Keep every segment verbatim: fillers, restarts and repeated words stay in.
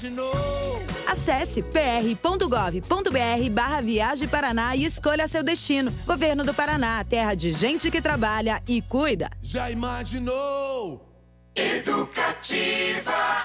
Acesse pr.gov.br barra Viagem Paraná e escolha seu destino. Governo do Paraná, terra de gente que trabalha e cuida. Já imaginou? Educativa.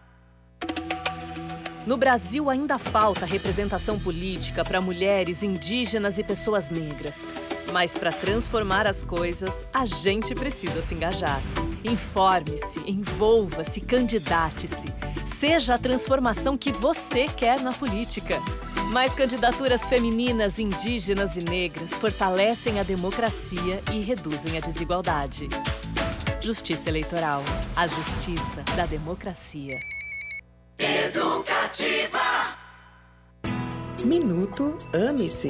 No Brasil ainda falta representação política para mulheres, indígenas e pessoas negras. Mas para transformar as coisas, a gente precisa se engajar. Informe-se, envolva-se, candidate-se. Seja a transformação que você quer na política. Mais candidaturas femininas, indígenas e negras fortalecem a democracia e reduzem a desigualdade. Justiça Eleitoral. A justiça da democracia. Educativa. Minuto Ame-se.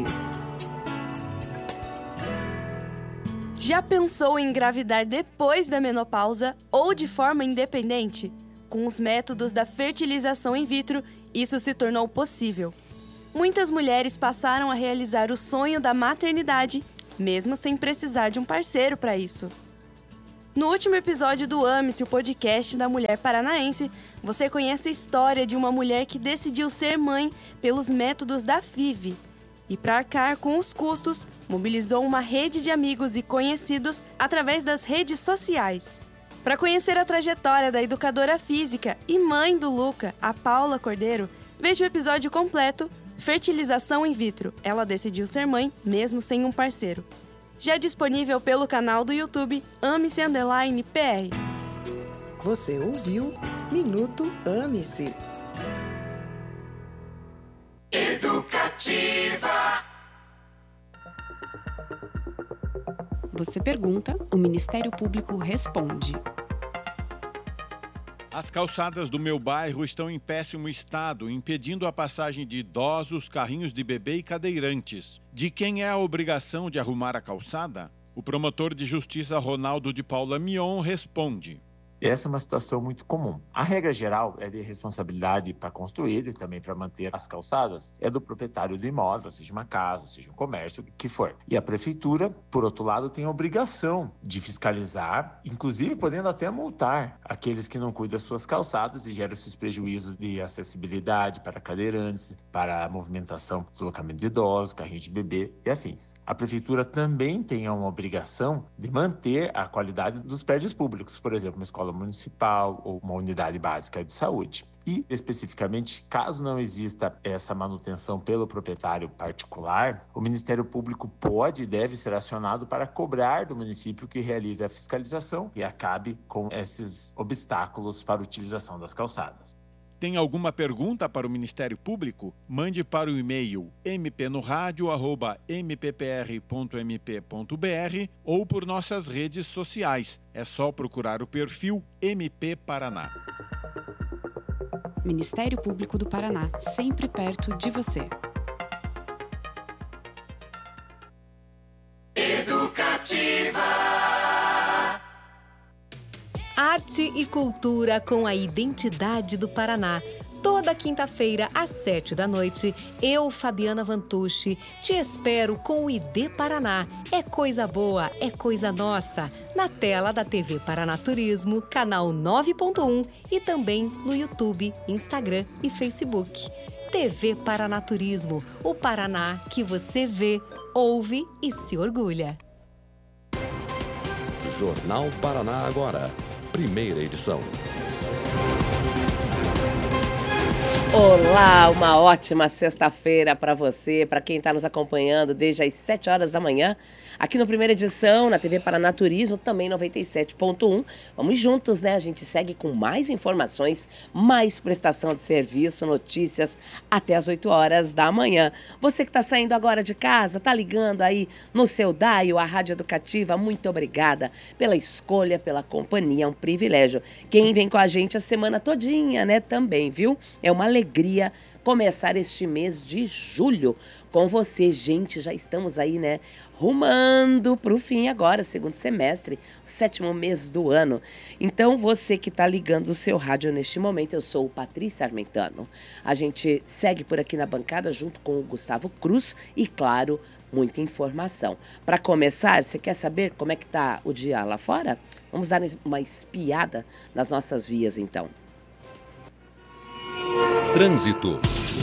Já pensou em engravidar depois da menopausa ou de forma independente? Com os métodos da fertilização in vitro, isso se tornou possível. Muitas mulheres passaram a realizar o sonho da maternidade, mesmo sem precisar de um parceiro para isso. No último episódio do Ame-se, o podcast da mulher paranaense, você conhece a história de uma mulher que decidiu ser mãe pelos métodos da F I V. E para arcar com os custos, mobilizou uma rede de amigos e conhecidos através das redes sociais. Para conhecer a trajetória da educadora física e mãe do Luca, a Paula Cordeiro, veja o episódio completo Fertilização in vitro. Ela decidiu ser mãe mesmo sem um parceiro. Já disponível pelo canal do YouTube Ame-se Underline P R. Você ouviu Minuto Ame-se. Educativa. Você pergunta, o Ministério Público responde. As calçadas do meu bairro estão em péssimo estado, impedindo a passagem de idosos, carrinhos de bebê e cadeirantes. De quem é a obrigação de arrumar a calçada? O promotor de justiça Ronaldo de Paula Mion responde. Essa é uma situação muito comum. A regra geral é de responsabilidade para construir e também para manter as calçadas é do proprietário do imóvel, seja uma casa, seja um comércio, o que for. E a prefeitura, por outro lado, tem a obrigação de fiscalizar, inclusive podendo até multar aqueles que não cuidam das suas calçadas e geram esses prejuízos de acessibilidade para cadeirantes, para a movimentação, deslocamento de idosos, carrinhos de bebê e afins. A prefeitura também tem uma obrigação de manter a qualidade dos prédios públicos, por exemplo, uma escola municipal ou uma unidade básica de saúde. E, especificamente, caso não exista essa manutenção pelo proprietário particular, o Ministério Público pode e deve ser acionado para cobrar do município que realize a fiscalização e acabe com esses obstáculos para a utilização das calçadas. Tem alguma pergunta para o Ministério Público? Mande para o e-mail m p no rádio arroba m p p r ponto m p ponto b r ou por nossas redes sociais. É só procurar o perfil M P Paraná. Ministério Público do Paraná, sempre perto de você. Educativa. Arte e cultura com a identidade do Paraná. Toda quinta-feira, às sete da noite, eu, Fabiana Vantucci, te espero com o I D Paraná. É coisa boa, é coisa nossa. Na tela da T V Paraná Turismo, canal nove ponto um e também no YouTube, Instagram e Facebook. T V Paraná Turismo, o Paraná que você vê, ouve e se orgulha. Jornal Paraná Agora. Primeira edição. Olá, uma ótima sexta-feira para você, para quem está nos acompanhando desde as sete horas da manhã, aqui no Primeira Edição, na T V Paraná Turismo, também noventa e sete ponto um. Vamos juntos, né? A gente segue com mais informações, mais prestação de serviço, notícias, até as oito horas da manhã. Você que está saindo agora de casa, está ligando aí no seu dial, a Rádio Educativa, muito obrigada pela escolha, pela companhia, é um privilégio. Quem vem com a gente a semana todinha, né, também, viu? É uma alegria começar este mês de julho com você. Gente, já estamos aí, né, rumando para o fim agora, segundo semestre, sétimo mês do ano. Então, você que está ligando o seu rádio neste momento, eu sou o Patrícia Armentano. A gente segue por aqui na bancada junto com o Gustavo Cruz e, claro, muita informação. Para começar, você quer saber como é que está o dia lá fora? Vamos dar uma espiada nas nossas vias, então. Trânsito.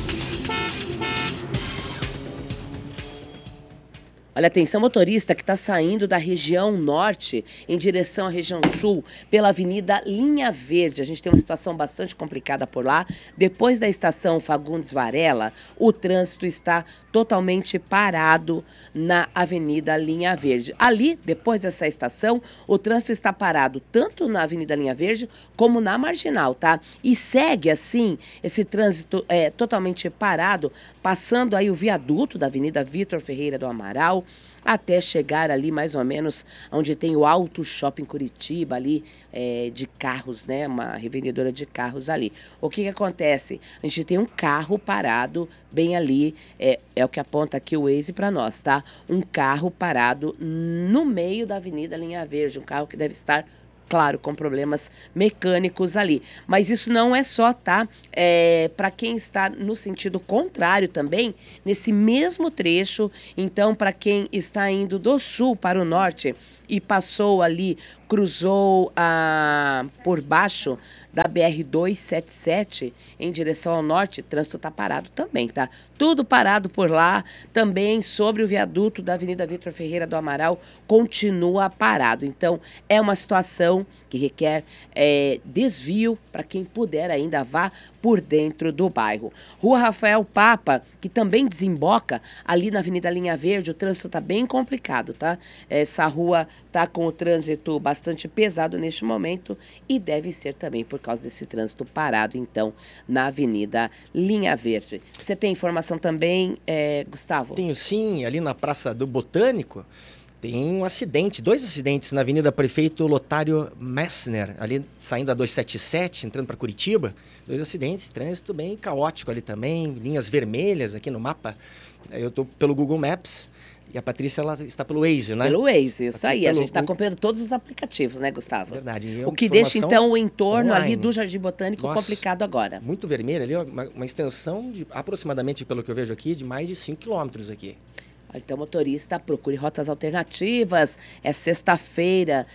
Olha, atenção motorista que está saindo da região norte em direção à região sul pela Avenida Linha Verde. A gente tem uma situação bastante complicada por lá. Depois da estação Fagundes Varela, o trânsito está totalmente parado na Avenida Linha Verde. Ali, depois dessa estação, o trânsito está parado tanto na Avenida Linha Verde como na Marginal, tá? E segue assim, esse trânsito é totalmente parado, passando aí o viaduto da Avenida Vitor Ferreira do Amaral, até chegar ali mais ou menos onde tem o Auto Shopping Curitiba, ali é, de carros, né? Uma revendedora de carros ali. O que que acontece? A gente tem um carro parado bem ali, é, é o que aponta aqui o Waze para nós, tá? Um carro parado no meio da Avenida Linha Verde, um carro que deve estar, claro, com problemas mecânicos ali. Mas isso não é só, tá? É, para quem está no sentido contrário também, nesse mesmo trecho, então, para quem está indo do sul para o norte e passou ali, cruzou a, por baixo da B R duzentos e setenta e sete em direção ao norte, o trânsito está parado também, tá? Tudo parado por lá, também sobre o viaduto da Avenida Vitor Ferreira do Amaral, continua parado. Então, é uma situação que requer é, desvio para quem puder ainda vá por dentro do bairro. Rua Rafael Papa, que também desemboca ali na Avenida Linha Verde, o trânsito está bem complicado, tá? Essa rua está com o trânsito bastante pesado neste momento e deve ser também por causa desse trânsito parado, então, na Avenida Linha Verde. Você tem informação também, é, Gustavo? Tenho sim, ali na Praça do Botânico, tem um acidente, dois acidentes na Avenida Prefeito Lotário Messner, ali saindo da duzentos e setenta e sete, entrando para Curitiba. Dois acidentes, trânsito bem caótico ali também, linhas vermelhas aqui no mapa. Eu estou pelo Google Maps e a Patrícia ela está pelo Waze, né? Pelo Waze, isso tá aí. pelo... A gente está acompanhando todos os aplicativos, né, Gustavo? Verdade. É o que deixa, então, o entorno online. ali do Jardim Botânico Nossa, complicado agora. Muito vermelho ali, uma, uma extensão de aproximadamente, pelo que eu vejo aqui, de mais de cinco quilômetros aqui. Então, motorista, procure rotas alternativas. É sexta-feira.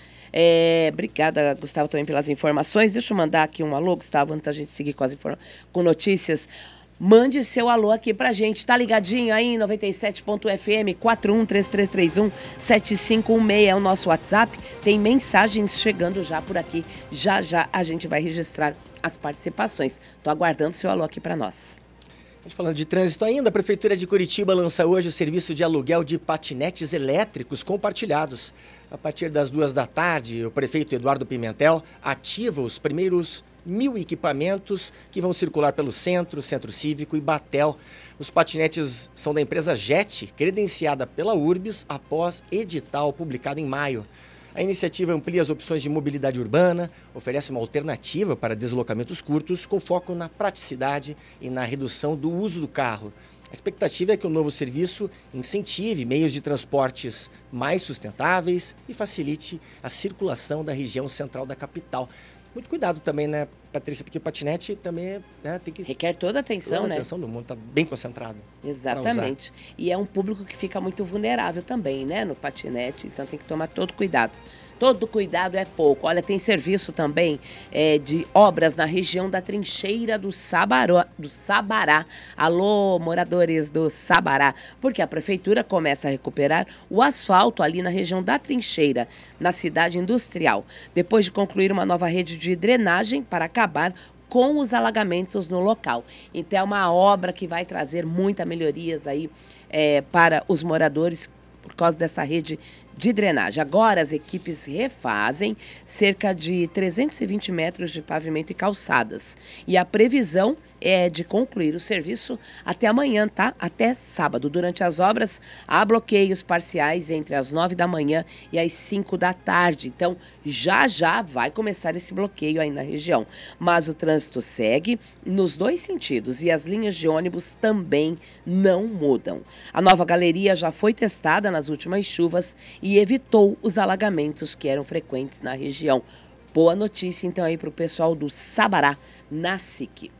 É, obrigada, Gustavo, também pelas informações. Deixa eu mandar aqui um alô, Gustavo, antes da gente seguir com, as inform... com notícias. Mande seu alô aqui pra gente. Tá ligadinho aí, noventa e sete ponto F M, quatro um três três três um sete cinco um seis é o nosso WhatsApp. Tem mensagens chegando já por aqui. Já, já a gente vai registrar as participações. Tô aguardando seu alô aqui pra nós. Falando de trânsito ainda, a Prefeitura de Curitiba lança hoje o serviço de aluguel de patinetes elétricos compartilhados. A partir das duas da tarde, o prefeito Eduardo Pimentel ativa os primeiros mil equipamentos que vão circular pelo centro, centro cívico e Batel. Os patinetes são da empresa Jet, credenciada pela Urbis após edital publicado em maio. A iniciativa amplia as opções de mobilidade urbana, oferece uma alternativa para deslocamentos curtos, com foco na praticidade e na redução do uso do carro. A expectativa é que o novo serviço incentive meios de transportes mais sustentáveis e facilite a circulação da região central da capital. Muito cuidado também, né, Patrícia, porque o patinete também, né, tem que... Requer toda a atenção, toda a né? atenção do mundo, está bem concentrado. Exatamente. E é um público que fica muito vulnerável também, né, no patinete, então tem que tomar todo cuidado. Todo cuidado é pouco. Olha, tem serviço também é, de obras na região da trincheira do Sabará, do Sabará. Alô, moradores do Sabará, porque a prefeitura começa a recuperar o asfalto ali na região da trincheira, na cidade industrial, depois de concluir uma nova rede de drenagem para acabar com os alagamentos no local. Então é uma obra que vai trazer muitas melhorias aí é, para os moradores por causa dessa rede de drenagem. Agora as equipes refazem cerca de trezentos e vinte metros de pavimento e calçadas. E a previsão é de concluir o serviço até amanhã, tá? Até sábado. Durante as obras, há bloqueios parciais entre as nove da manhã e as cinco da tarde. Então, já já vai começar esse bloqueio aí na região. Mas o trânsito segue nos dois sentidos e as linhas de ônibus também não mudam. A nova galeria já foi testada nas últimas chuvas e evitou os alagamentos que eram frequentes na região. Boa notícia, então, aí para o pessoal do Sabará, na S I C.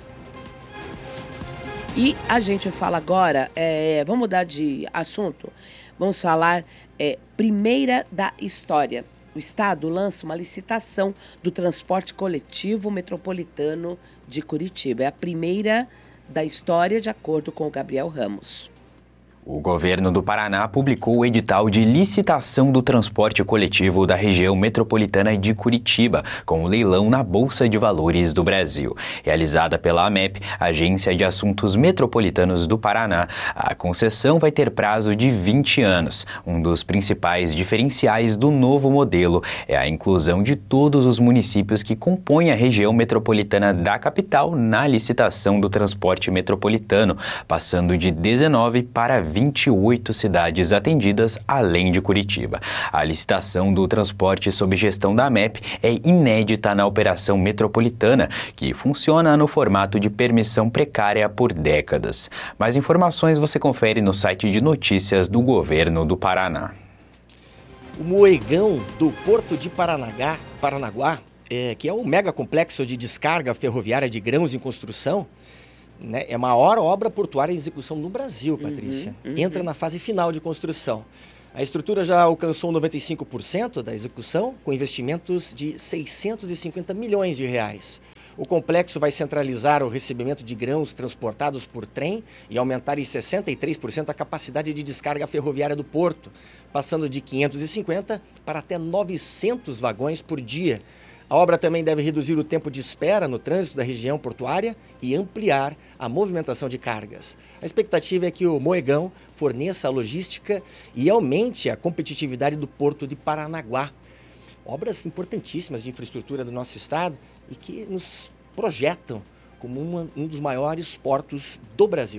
E a gente fala agora, é, vamos mudar de assunto, vamos falar é, Primeira da História. o Estado lança uma licitação do transporte coletivo metropolitano de Curitiba. É a primeira da história, de acordo com o Gabriel Ramos. O governo do Paraná publicou o edital de licitação do transporte coletivo da região metropolitana de Curitiba, com o leilão na Bolsa de Valores do Brasil. Realizada pela AMEP, Agência de Assuntos Metropolitanos do Paraná, a concessão vai ter prazo de vinte anos. Um dos principais diferenciais do novo modelo é a inclusão de todos os municípios que compõem a região metropolitana da capital na licitação do transporte metropolitano, passando de dezenove para vinte e oito cidades atendidas, além de Curitiba. A licitação do transporte sob gestão da AMEP é inédita na operação metropolitana, que funciona no formato de permissão precária por décadas. Mais informações você confere no site de notícias do governo do Paraná. O Moegão do Porto de Paranagá, Paranaguá, é, que é um mega complexo de descarga ferroviária de grãos em construção, né, é a maior obra portuária em execução no Brasil, Patrícia. Uhum, uhum. Entra na fase final de construção. A estrutura já alcançou noventa e cinco por cento da execução, com investimentos de seiscentos e cinquenta milhões de reais. O complexo vai centralizar o recebimento de grãos transportados por trem e aumentar em sessenta e três por cento a capacidade de descarga ferroviária do porto, passando de quinhentos e cinquenta para até novecentos vagões por dia. A obra também deve reduzir o tempo de espera no trânsito da região portuária e ampliar a movimentação de cargas. A expectativa é que o Moegão forneça a logística e aumente a competitividade do Porto de Paranaguá. Obras importantíssimas de infraestrutura do nosso estado e que nos projetam como uma, um dos maiores portos do Brasil.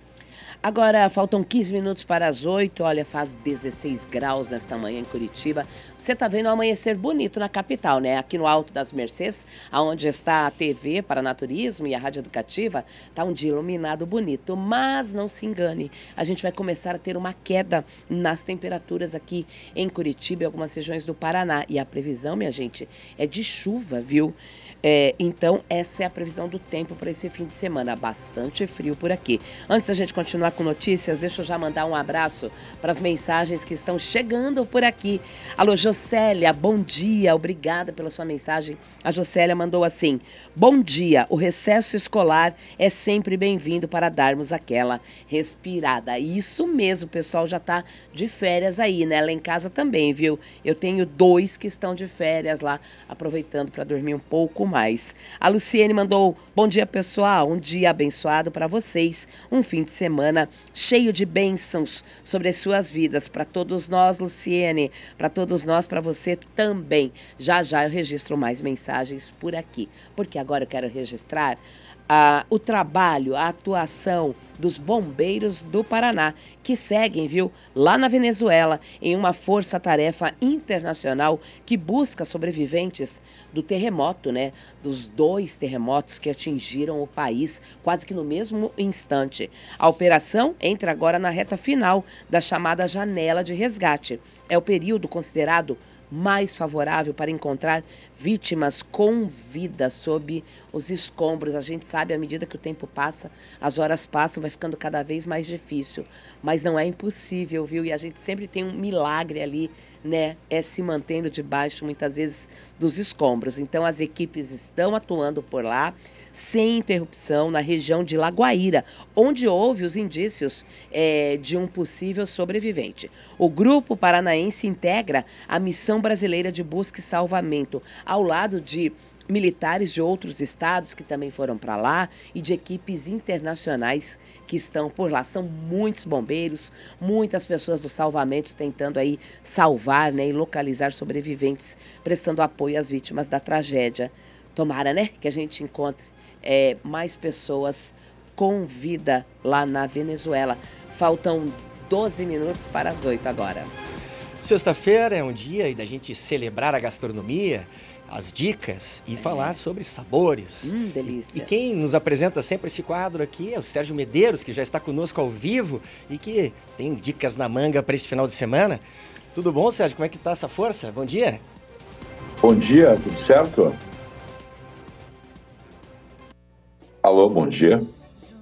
Agora, faltam quinze minutos para as oito. Olha, faz dezesseis graus nesta manhã em Curitiba. Você está vendo um amanhecer bonito na capital, né? Aqui no Alto das Mercês, onde está a T V Paraná Turismo e a Rádio Educativa, está um dia iluminado bonito. Mas não se engane, a gente vai começar a ter uma queda nas temperaturas aqui em Curitiba e algumas regiões do Paraná. E a previsão, minha gente, é de chuva, viu? É, então, essa é a previsão do tempo para esse fim de semana. Bastante frio por aqui. Antes da gente continuar com notícias, deixa eu já mandar um abraço para as mensagens que estão chegando por aqui. Alô, Jocélia, bom dia. Obrigada pela sua mensagem. A Jocélia mandou assim: bom dia, o recesso escolar é sempre bem-vindo para darmos aquela respirada. Isso mesmo, o pessoal já está de férias aí, né? Lá em casa também, viu? Eu tenho dois que estão de férias lá, aproveitando para dormir um pouco mais. A Luciene mandou: bom dia, pessoal, um dia abençoado para vocês, um fim de semana cheio de bênçãos sobre as suas vidas, para todos nós, Luciene, para todos nós, para você também. Já já eu registro mais mensagens por aqui, porque agora eu quero registrar Uh, o trabalho, a atuação dos bombeiros do Paraná, que seguem, viu, lá na Venezuela, em uma força-tarefa internacional que busca sobreviventes do terremoto, né, dos dois terremotos que atingiram o país quase que no mesmo instante. A operação entra agora na reta final da chamada janela de resgate. É o período considerado mais favorável para encontrar vítimas com vida sob os escombros. A gente sabe, à medida que o tempo passa, as horas passam, vai ficando cada vez mais difícil. Mas não é impossível, viu? E a gente sempre tem um milagre ali, né? É se mantendo debaixo, muitas vezes, dos escombros. Então, as equipes estão atuando por lá, sem interrupção, na região de Lagoaíra, onde houve os indícios é, de um possível sobrevivente. O Grupo Paranaense integra a Missão Brasileira de Busca e Salvamento, ao lado de militares de outros estados que também foram para lá e de equipes internacionais que estão por lá. São muitos bombeiros, muitas pessoas do salvamento tentando aí salvar, né, e localizar sobreviventes, prestando apoio às vítimas da tragédia. Tomara, né, que a gente encontre é, mais pessoas com vida lá na Venezuela. Faltam doze minutos para as oito agora. Sexta-feira é um dia da gente celebrar a gastronomia, as dicas e é. falar sobre sabores. Hum, delícia. E, e quem nos apresenta sempre esse quadro aqui é o Sérgio Medeiros, que já está conosco ao vivo e que tem dicas na manga para este final de semana. Tudo bom, Sérgio? Como é que está essa força? Bom dia. Bom dia, tudo certo? Alô, bom dia.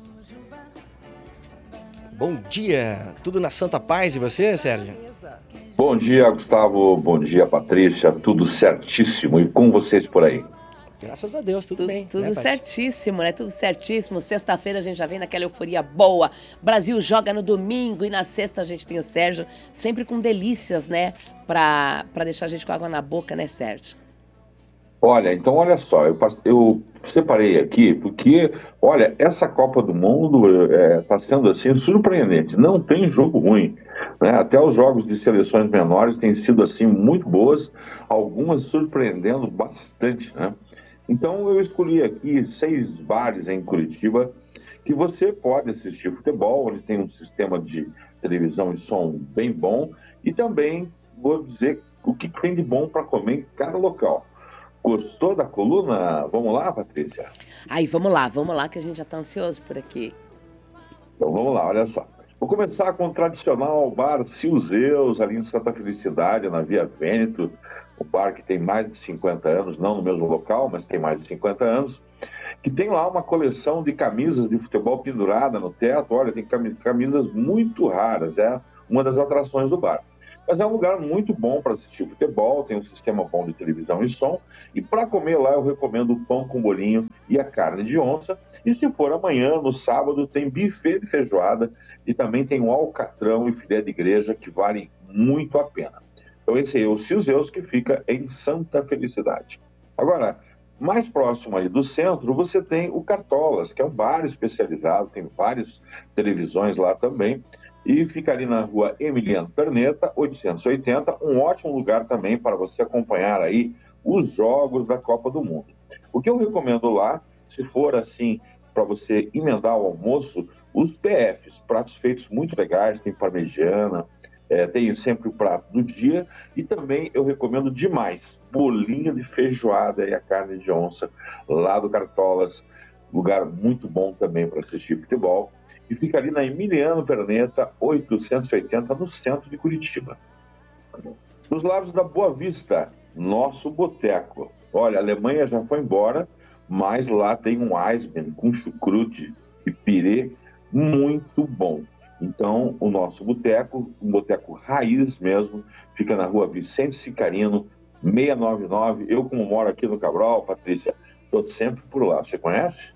Bom dia. Tudo na santa paz e você, Sérgio? Bom dia, Gustavo. Bom dia, Patrícia. Tudo certíssimo. E com vocês por aí? Graças a Deus, tudo, tudo bem. Tudo né, certíssimo, né? Tudo certíssimo. Sexta-feira a gente já vem naquela euforia boa. Brasil joga no domingo e na sexta a gente tem o Sérgio, sempre com delícias, né? Pra, pra deixar a gente com água na boca, né, Sérgio? Olha, então olha só, eu, eu separei aqui porque, olha, essa Copa do Mundo está é, sendo assim surpreendente. Não tem jogo ruim, né? Até os jogos de seleções menores têm sido assim muito boas, algumas surpreendendo bastante, né? Então eu escolhi aqui seis bares em Curitiba que você pode assistir futebol, onde tem um sistema de televisão e som bem bom e também vou dizer o que tem de bom para comer em cada local. Gostou da coluna? Vamos lá, Patrícia? Aí, vamos lá, vamos lá que a gente já está ansioso por aqui. Então vamos lá, olha só. Vou começar com o tradicional bar Silzeus, ali em Santa Felicidade, na Via Vêneto. Um bar que tem mais de cinquenta anos, não no mesmo local, mas tem mais de cinquenta anos. Que tem lá uma coleção de camisas de futebol pendurada no teto. Olha, tem camisas muito raras, é uma das atrações do bar. Mas é um lugar muito bom para assistir futebol, tem um sistema bom de televisão e som. E para comer lá eu recomendo o pão com bolinho e a carne de onça. E se for amanhã, no sábado, tem buffet de feijoada e também tem um alcatrão e filé de igreja que valem muito a pena. Então esse é o Silzeus, que fica em Santa Felicidade. Agora, mais próximo aí do centro, você tem o Cartolas, que é um bar especializado, tem várias televisões lá também. E fica ali na rua Emiliano Perneta, oitocentos e oitenta, um ótimo lugar também para você acompanhar aí os jogos da Copa do Mundo. O que eu recomendo lá, se for assim, para você emendar o almoço, os P Fs, pratos feitos muito legais, tem parmegiana, é, tem sempre o prato do dia, e também eu recomendo demais bolinho de feijoada e a carne de onça lá do Cartolas, lugar muito bom também para assistir futebol. E fica ali na Emiliano Perneta, oitocentos e oitenta, no centro de Curitiba. Dos lados da Boa Vista, nosso boteco. Olha, a Alemanha já foi embora, mas lá tem um Eisbein com chucrute e pirê muito bom. Então, o nosso boteco, um boteco raiz mesmo, fica na rua Vicente Sicarino, seiscentos e noventa e nove. Eu, como moro aqui no Cabral, Patrícia, estou sempre por lá. Você conhece?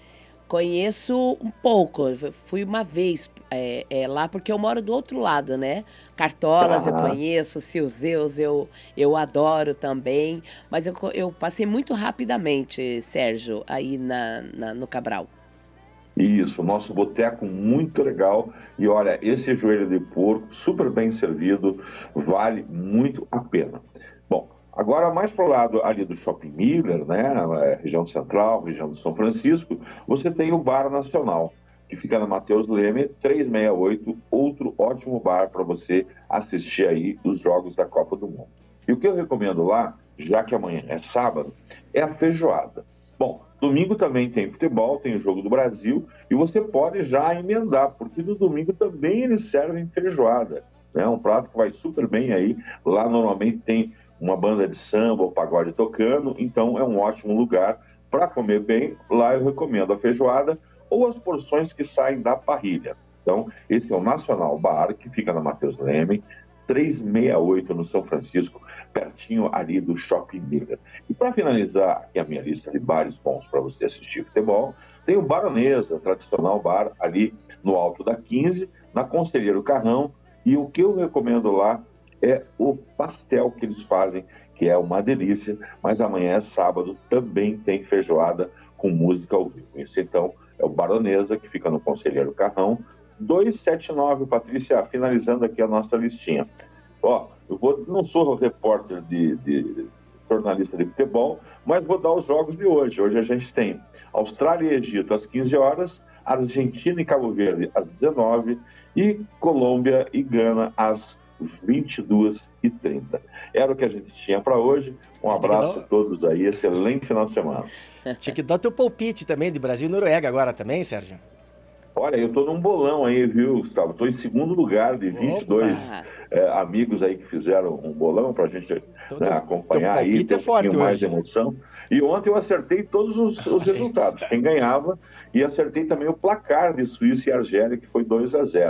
Conheço um pouco, eu fui uma vez é, é, lá porque eu moro do outro lado, né? Cartolas ah. eu conheço, Silzeus eu, eu adoro também, mas eu, eu passei muito rapidamente, Sérgio, aí na, na, no Cabral. Isso, nosso boteco muito legal e olha, esse joelho de porco super bem servido, vale muito a pena. Bom, agora, mais para o lado ali do Shopping Miller, né, região central, região de São Francisco, você tem o Bar Nacional, que fica na Mateus Leme, trezentos e sessenta e oito, outro ótimo bar para você assistir aí os jogos da Copa do Mundo. E o que eu recomendo lá, já que amanhã é sábado, é a feijoada. Bom, domingo também tem futebol, tem o Jogo do Brasil, e você pode já emendar, porque no domingo também eles servem feijoada. É um prato que vai super bem aí, lá normalmente tem uma banda de samba ou pagode tocando, então é um ótimo lugar para comer bem. Lá eu recomendo a feijoada ou as porções que saem da parrilha. Então, esse é o Nacional Bar, que fica na Mateus Leme, trezentos e sessenta e oito, no São Francisco, pertinho ali do Shopping Miller. E para finalizar aqui a minha lista de bares bons para você assistir futebol, tem o Baronesa, tradicional bar ali no alto da quinze, na Conselheiro Carrão, e o que eu recomendo lá é o pastel que eles fazem, que é uma delícia, mas amanhã é sábado, também tem feijoada com música ao vivo. Esse então é o Baronesa, que fica no Conselheiro Carrão, duzentos e setenta e nove, Patrícia, finalizando aqui a nossa listinha. Ó, eu vou, não sou repórter de, de jornalista de futebol, mas vou dar os jogos de hoje. Hoje a gente tem Austrália e Egito às quinze horas, Argentina e Cabo Verde às dezenove e Colômbia e Gana às vinte e duas e trinta. Era o que a gente tinha para hoje. Um abraço a todos aí, excelente final de semana. Tinha que dar o teu palpite também de Brasil e Noruega agora também, Sérgio. Olha, eu tô num bolão aí, viu, Gustavo? Tô em segundo lugar de vinte e dois é, amigos aí que fizeram um bolão pra gente então, né, acompanhar aí, ter um pouquinho é mais de emoção. E ontem eu acertei todos os, os resultados, quem ganhava, e acertei também o placar de Suíça e Argélia, que foi dois a zero.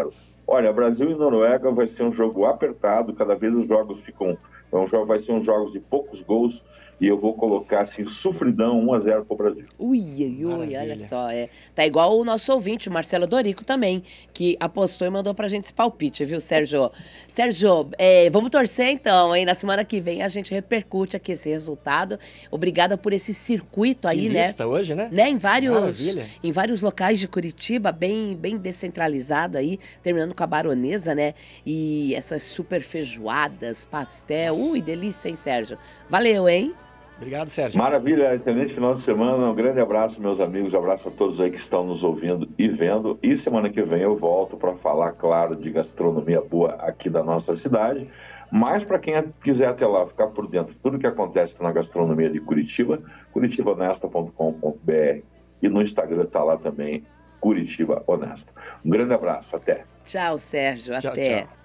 Olha, Brasil e Noruega vai ser um jogo apertado, cada vez os jogos ficam... É um jogo, vai ser um jogos de poucos gols e eu vou colocar assim, sofridão, um a zero para o Brasil. Ui, ui, ui, olha só. É. Tá igual o nosso ouvinte, o Marcelo Dorico também, que apostou e mandou pra gente esse palpite, viu, Sérgio? Sérgio, é, vamos torcer então, hein? Na semana que vem a gente repercute aqui esse resultado. Obrigada por esse circuito aí, que né? lista hoje, né? né? Em vários, Maravilha. em vários locais de Curitiba, bem, bem descentralizado aí, terminando com a Baronesa, né? E essas super feijoadas, pastel. Ui, delícia, hein, Sérgio? Valeu, hein? Obrigado, Sérgio. Maravilha, excelente final de semana. Um grande abraço, meus amigos. Um abraço a todos aí que estão nos ouvindo e vendo. E semana que vem eu volto para falar, claro, de gastronomia boa aqui da nossa cidade. Mas para quem quiser até lá ficar por dentro de tudo que acontece na gastronomia de Curitiba, curitiba honesta ponto com ponto b r. E no Instagram está lá também, Curitiba Honesta. Um grande abraço, até. Tchau, Sérgio, Tchau, até. tchau.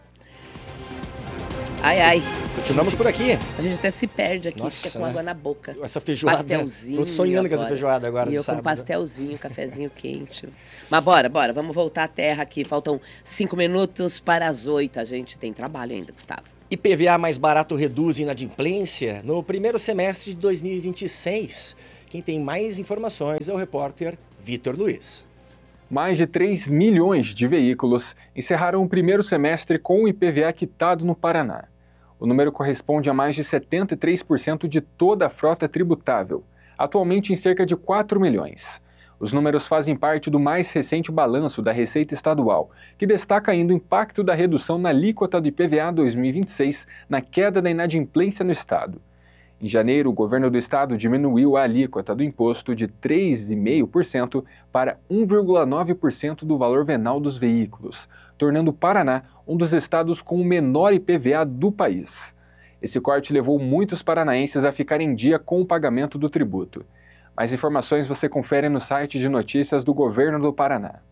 Ai, ai. Continuamos por aqui. A gente até se perde aqui, Nossa, fica com né? água na boca. Essa feijoada. Pastelzinho. Tô sonhando com essa agora. feijoada agora E de eu sábado. com pastelzinho, cafezinho quente. Mas bora, bora, vamos voltar à terra aqui. Faltam cinco minutos para as oito. A gente tem trabalho ainda, Gustavo. I P V A mais barato reduz inadimplência no primeiro semestre de dois mil e vinte e seis. Quem tem mais informações é o repórter Vitor Luiz. Mais de três milhões de veículos encerraram o primeiro semestre com o I P V A quitado no Paraná. O número corresponde a mais de setenta e três por cento de toda a frota tributável, atualmente em cerca de quatro milhões. Os números fazem parte do mais recente balanço da Receita Estadual, que destaca ainda o impacto da redução na alíquota do I P V A dois mil e vinte e seis na queda da inadimplência no Estado. Em janeiro, o governo do Estado diminuiu a alíquota do imposto de três vírgula cinco por cento para um vírgula nove por cento do valor venal dos veículos, tornando o Paraná um dos estados com o menor I P V A do país. Esse corte levou muitos paranaenses a ficarem em dia com o pagamento do tributo. Mais informações você confere no site de notícias do Governo do Paraná.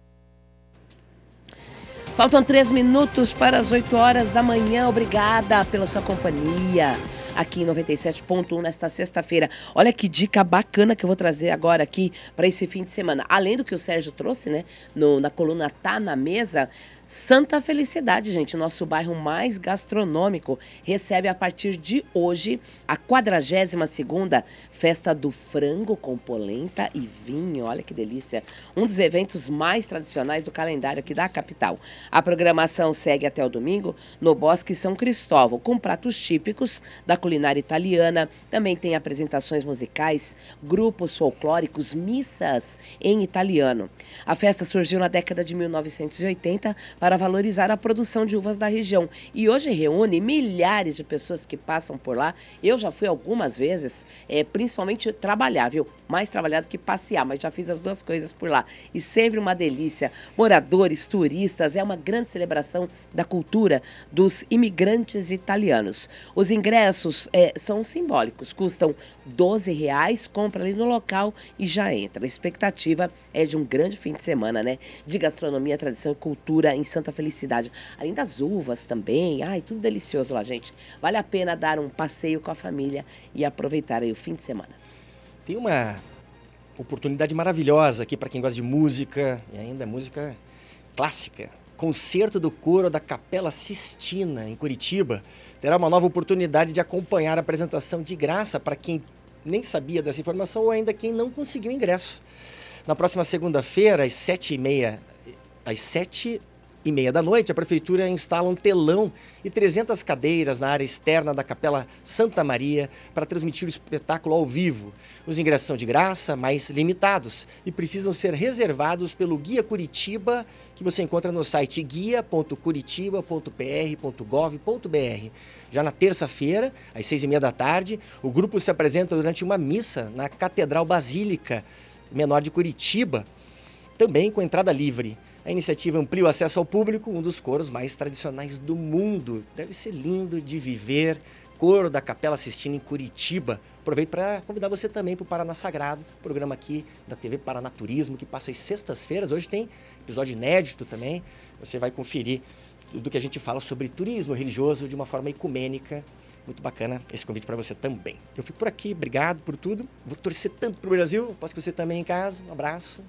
Faltam três minutos para as oito horas da manhã. Obrigada pela sua companhia aqui em noventa e sete ponto um nesta sexta-feira. Olha que dica bacana que eu vou trazer agora aqui para esse fim de semana. Além do que o Sérgio trouxe, né, no, na coluna Tá na Mesa, Santa Felicidade, gente, nosso bairro mais gastronômico, recebe a partir de hoje a quadragésima segunda Festa do Frango com Polenta e Vinho. Olha que delícia! Um dos eventos mais tradicionais do calendário aqui da capital. A programação segue até o domingo no Bosque São Cristóvão, com pratos típicos da culinária italiana. Também tem apresentações musicais, grupos folclóricos, missas em italiano. A festa surgiu na década de mil novecentos e oitenta para valorizar a produção de uvas da região e hoje reúne milhares de pessoas que passam por lá. Eu já fui algumas vezes, é, principalmente trabalhar, viu? Mais trabalhar do que passear, mas já fiz as duas coisas por lá. E sempre uma delícia. Moradores, turistas, é uma grande celebração da cultura dos imigrantes italianos. Os ingressos é, são simbólicos, custam doze reais, compra ali no local e já entra. A expectativa é de um grande fim de semana, né? De gastronomia, tradição e cultura em Santa Felicidade. Além das uvas também, ai, tudo delicioso lá, gente. Vale a pena dar um passeio com a família e aproveitar aí o fim de semana. Tem uma oportunidade maravilhosa aqui para quem gosta de música, e ainda música clássica. Concerto do Coro da Capela Sistina, em Curitiba, terá uma nova oportunidade de acompanhar a apresentação de graça para quem nem sabia dessa informação ou ainda quem não conseguiu ingresso. Na próxima segunda-feira, às sete e meia, às sete e meia da noite, a Prefeitura instala um telão e trezentas cadeiras na área externa da Capela Santa Maria para transmitir o espetáculo ao vivo. Os ingressos são de graça, mas limitados, e precisam ser reservados pelo Guia Curitiba, que você encontra no site guia ponto curitiba ponto p r ponto gov ponto b r. Já na terça-feira, às seis e meia da tarde, o grupo se apresenta durante uma missa na Catedral Basílica Menor de Curitiba, também com entrada livre. A iniciativa amplia o acesso ao público, um dos coros mais tradicionais do mundo. Deve ser lindo de viver. Coro da Capela Sistina em Curitiba. Aproveito para convidar você também para o Paraná Sagrado, programa aqui da T V Paraná Turismo, que passa às sextas-feiras. Hoje tem episódio inédito também. Você vai conferir tudo que a gente fala sobre turismo religioso de uma forma ecumênica. Muito bacana esse convite para você também. Eu fico por aqui, obrigado por tudo. Vou torcer tanto para o Brasil, posso que você também em casa. Um abraço.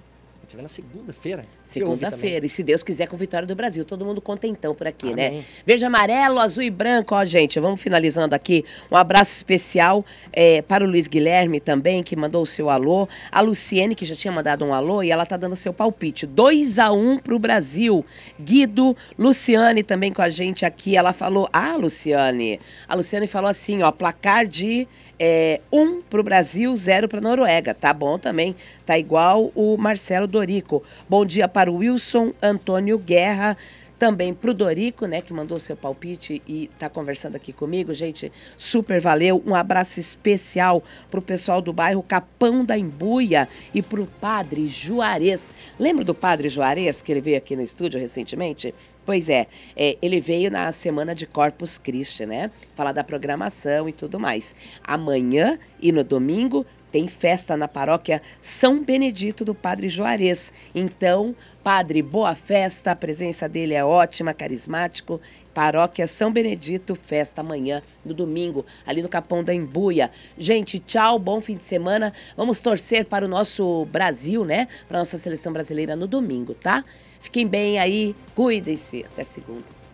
gente se vê na segunda-feira. Segunda-feira, e se Deus quiser, com vitória do Brasil. Todo mundo contentão por aqui, Amém. né? Verde, amarelo, azul e branco, ó, gente. Vamos finalizando aqui. Um abraço especial é, para o Luiz Guilherme também, que mandou o seu alô. A Luciene, que já tinha mandado um alô, e ela tá dando o seu palpite. dois a um pro Brasil. Guido, Luciane também com a gente aqui. Ela falou, ah, Luciane. A Luciane falou assim, ó, placar de é, um pro Brasil, zero pra Noruega. Tá bom também. Tá igual o Marcelo Dorico. Bom dia para o Wilson Antônio Guerra, também para o Dorico, né, que mandou seu palpite e está conversando aqui comigo. Gente, super valeu. Um abraço especial para o pessoal do bairro Capão da Embuia e para o Padre Juarez. Lembra do Padre Juarez, que ele veio aqui no estúdio recentemente? Pois é, é, ele veio na semana de Corpus Christi, né? Falar da programação e tudo mais. Amanhã e no domingo tem festa na paróquia São Benedito do Padre Juarez. Então, Padre, boa festa, a presença dele é ótima, carismático. Paróquia São Benedito, festa amanhã, no domingo, ali no Capão da Embuia. Gente, tchau, bom fim de semana. Vamos torcer para o nosso Brasil, né? Para a nossa seleção brasileira no domingo, tá? Fiquem bem aí, cuidem-se. Até segunda.